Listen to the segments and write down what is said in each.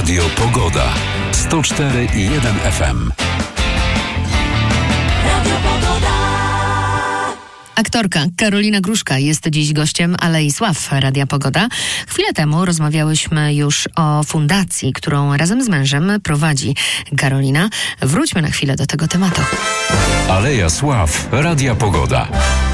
Radio Pogoda. 104,1 FM. Aktorka Karolina Gruszka jest dziś gościem Alei Sław Radia Pogoda. Chwilę temu rozmawiałyśmy już o fundacji, którą razem z mężem prowadzi Karolina. Wróćmy na chwilę do tego tematu. Aleja Sław Radia Pogoda.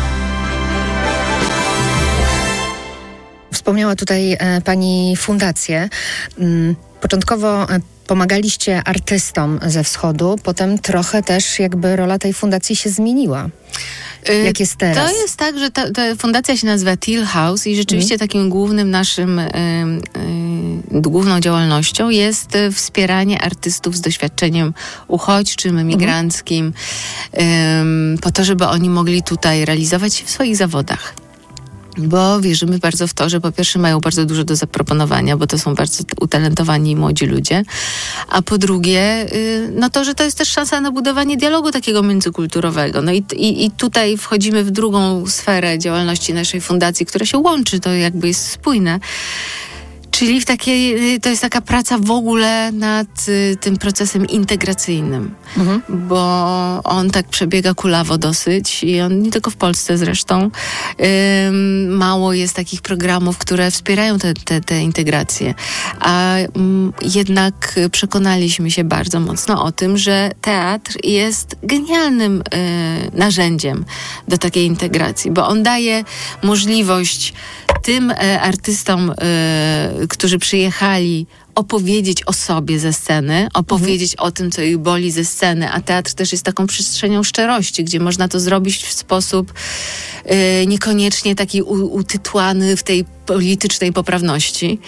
Wspomniała tutaj pani fundację. Początkowo pomagaliście artystom ze wschodu, potem trochę też jakby rola tej fundacji się zmieniła. Jak jest teraz? To jest tak, że ta fundacja się nazywa Till House i rzeczywiście takim głównym naszym, główną działalnością jest wspieranie artystów z doświadczeniem uchodźczym, emigranckim, po to, żeby oni mogli tutaj realizować się w swoich zawodach. Bo wierzymy bardzo w to, że po pierwsze mają bardzo dużo do zaproponowania, bo to są bardzo utalentowani młodzi ludzie, a po drugie, no to, że to jest też szansa na budowanie dialogu takiego międzykulturowego. No i tutaj wchodzimy w drugą sferę działalności naszej fundacji, która się łączy, to jakby jest spójne. Czyli to jest taka praca w ogóle nad tym procesem integracyjnym, bo on tak przebiega kulawo dosyć i on nie tylko w Polsce zresztą. Mało jest takich programów, które wspierają tę integrację, a jednak przekonaliśmy się bardzo mocno o tym, że teatr jest genialnym narzędziem do takiej integracji, bo on daje możliwość tym artystom, którzy przyjechali, opowiedzieć o sobie ze sceny, opowiedzieć o tym, co ich boli ze sceny, a teatr też jest taką przestrzenią szczerości, gdzie można to zrobić w sposób niekoniecznie taki utytłany w tej politycznej poprawności.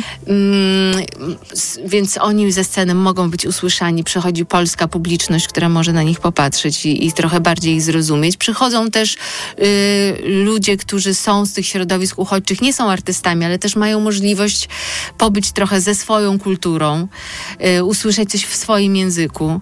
Więc oni ze sceny mogą być usłyszani. Przychodzi polska publiczność, która może na nich popatrzeć i trochę bardziej ich zrozumieć. Przychodzą też ludzie, którzy są z tych środowisk uchodźczych, nie są artystami, ale też mają możliwość pobyć trochę ze swoją kulturą, usłyszeć coś w swoim języku.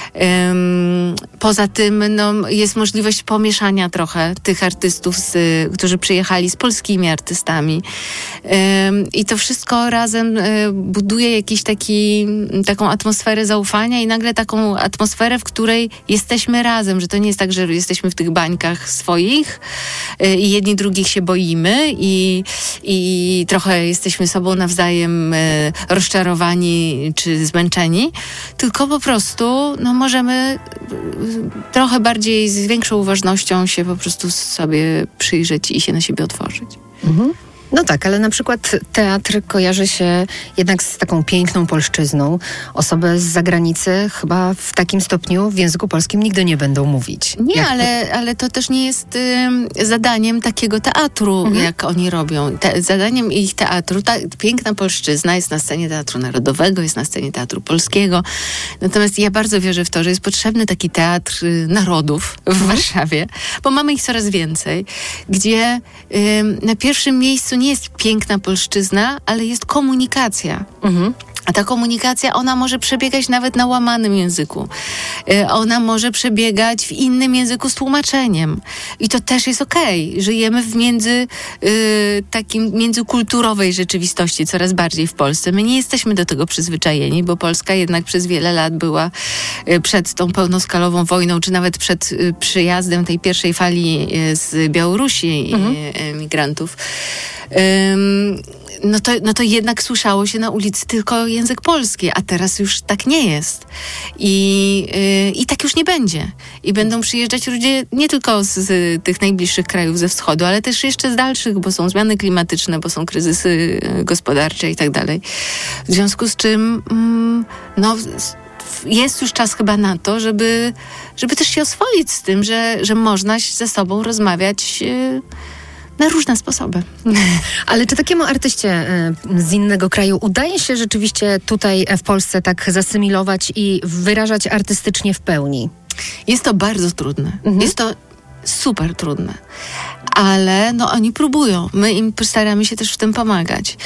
Poza tym jest możliwość pomieszania trochę tych artystów, którzy przyjechali z polskimi artystami. I to wszystko razem buduje taką atmosferę zaufania i nagle taką atmosferę, w której jesteśmy razem, że to nie jest tak, że jesteśmy w tych bańkach swoich i jedni drugich się boimy i trochę jesteśmy sobą nawzajem rozczarowani czy zmęczeni, tylko po prostu możemy trochę bardziej z większą uważnością się po prostu sobie przyjrzeć i się na siebie otworzyć. No tak, ale na przykład teatr kojarzy się jednak z taką piękną polszczyzną. Osoby z zagranicy chyba w takim stopniu w języku polskim nigdy nie będą mówić. Nie, ale to też nie jest zadaniem takiego teatru, jak oni robią. Zadaniem ich teatru, ta piękna polszczyzna jest na scenie Teatru Narodowego, jest na scenie Teatru Polskiego. Natomiast ja bardzo wierzę w to, że jest potrzebny taki teatr narodów w Warszawie, bo mamy ich coraz więcej, gdzie na pierwszym miejscu nie jest piękna polszczyzna, ale jest komunikacja. A ta komunikacja, ona może przebiegać nawet na łamanym języku. Ona może przebiegać w innym języku z tłumaczeniem. I to też jest okej. Żyjemy w takim międzykulturowej rzeczywistości coraz bardziej w Polsce. My nie jesteśmy do tego przyzwyczajeni, bo Polska jednak przez wiele lat była przed tą pełnoskalową wojną, czy nawet przed przyjazdem tej pierwszej fali z Białorusi migrantów. No to jednak słyszało się na ulicy tylko język polski, a teraz już tak nie jest. I tak już nie będzie. I będą przyjeżdżać ludzie nie tylko z tych najbliższych krajów ze wschodu, ale też jeszcze z dalszych, bo są zmiany klimatyczne, bo są kryzysy gospodarcze i tak dalej. W związku z czym jest już czas chyba na to, żeby też się oswoić z tym, że można ze sobą rozmawiać na różne sposoby. Ale czy takiemu artyście z innego kraju udaje się rzeczywiście tutaj w Polsce tak zasymilować i wyrażać artystycznie w pełni? Jest to bardzo trudne. Jest to super trudne. Ale oni próbują. My im staramy się też w tym pomagać.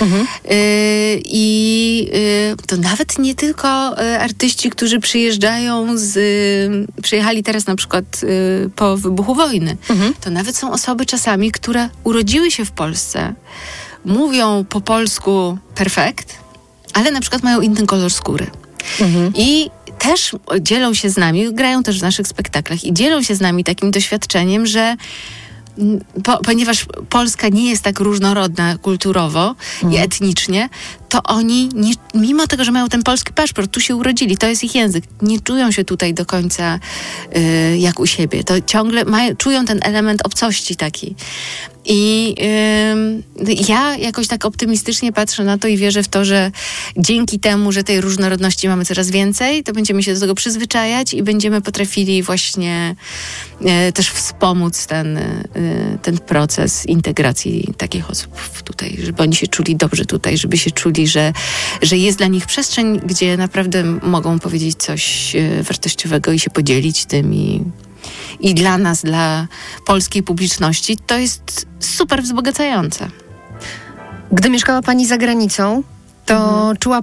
To nawet nie tylko artyści, którzy przyjechali teraz na przykład po wybuchu wojny. To nawet są osoby czasami, które urodziły się w Polsce, mówią po polsku perfekt, ale na przykład mają inny kolor skóry. I też dzielą się z nami, grają też w naszych spektaklach i dzielą się z nami takim doświadczeniem, że ponieważ Polska nie jest tak różnorodna kulturowo i etnicznie, to oni, mimo tego, że mają ten polski paszport, tu się urodzili, to jest ich język, nie czują się tutaj do końca jak u siebie. To ciągle czują ten element obcości taki. I ja jakoś tak optymistycznie patrzę na to i wierzę w to, że dzięki temu, że tej różnorodności mamy coraz więcej, to będziemy się do tego przyzwyczajać i będziemy potrafili właśnie też wspomóc ten proces integracji takich osób tutaj, żeby oni się czuli dobrze tutaj, żeby się czuli, że jest dla nich przestrzeń, gdzie naprawdę mogą powiedzieć coś wartościowego i się podzielić tym i dla nas, dla polskiej publiczności, to jest super wzbogacające. Gdy mieszkała pani za granicą, to czuła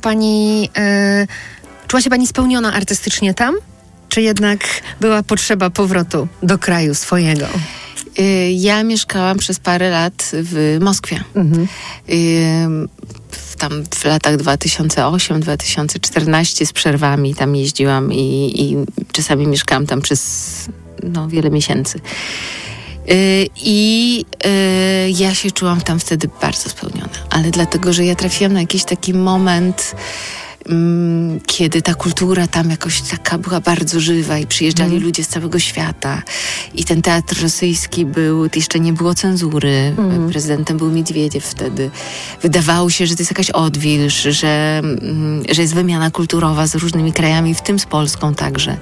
się pani spełniona artystycznie tam? Czy jednak była potrzeba powrotu do kraju swojego? Ja mieszkałam przez parę lat w Moskwie. Tam w latach 2008-2014 z przerwami tam jeździłam i czasami mieszkałam tam przez wiele miesięcy. Ja się czułam tam wtedy bardzo spełniona. Ale dlatego, że ja trafiłam na jakiś taki moment, kiedy ta kultura tam jakoś taka była bardzo żywa i przyjeżdżali ludzie z całego świata i ten teatr rosyjski jeszcze nie było cenzury, prezydentem był Miedwiediew wtedy. Wydawało się, że to jest jakaś odwilż, że jest wymiana kulturowa z różnymi krajami, w tym z Polską także.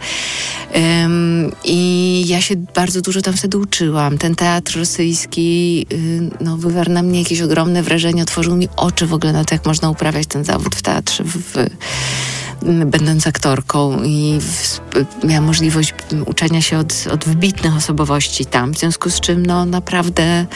I ja się bardzo dużo tam wtedy uczyłam. Ten teatr rosyjski wywarł na mnie jakieś ogromne wrażenie, otworzył mi oczy w ogóle na to, jak można uprawiać ten zawód w teatrze, będąc aktorką i miałam możliwość uczenia się od wybitnych osobowości tam, w związku z czym naprawdę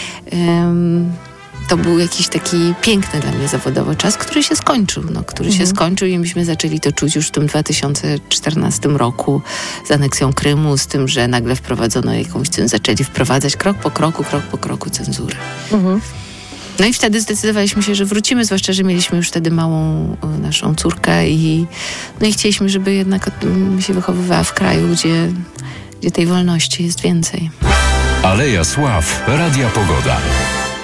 to był jakiś taki piękny dla mnie zawodowo czas, który się skończył. Się skończył i myśmy zaczęli to czuć już w tym 2014 roku z aneksją Krymu, z tym, że nagle zaczęli wprowadzać krok po kroku cenzurę. No i wtedy zdecydowaliśmy się, że wrócimy, zwłaszcza, że mieliśmy już wtedy małą naszą córkę i chcieliśmy, żeby jednak się wychowywała w kraju, gdzie tej wolności jest więcej. Aleja Sław, Radia Pogoda.